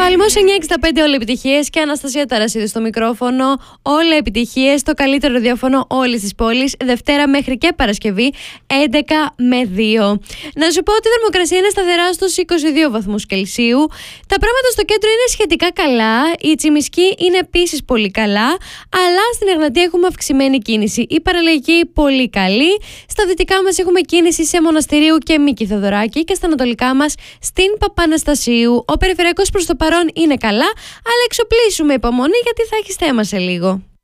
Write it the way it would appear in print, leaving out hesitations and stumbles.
Παλμός 965, όλα επιτυχίες, και Αναστασία Ταρασίδου στο μικρόφωνο. Όλα επιτυχίες, το καλύτερο ραδιόφωνο όλης της πόλης, Δευτέρα μέχρι και Παρασκευή, 11 με 2. Να σου πω ότι η θερμοκρασία είναι σταθερά στους 22 βαθμούς Κελσίου. Τα πράγματα στο κέντρο είναι σχετικά καλά. Η Τσιμισκή είναι επίσης πολύ καλά. Αλλά στην Εγνατία έχουμε αυξημένη κίνηση. Η Παραλαϊκή πολύ καλή. Στα δυτικά μας έχουμε κίνηση σε Μοναστηρίου και Μίκη Θοδωράκη. Και στα ανατολικά μας στην Παπαναστασίου. Ο περιφερειακός προς το παρόν είναι καλά, αλλά εξοπλίσουμε υπομονή γιατί θα έχει θέμα σε λίγο.